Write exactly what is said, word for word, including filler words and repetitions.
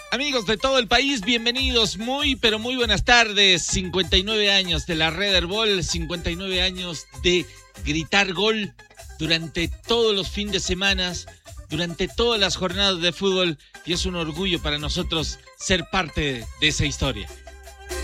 Amigos de todo el país, bienvenidos, muy pero muy buenas tardes. cincuenta y nueve años de la Red Herbol, cincuenta y nueve años de gritar gol durante todos los fines de semana, durante todas las jornadas de fútbol, y es un orgullo para nosotros ser parte de esa historia.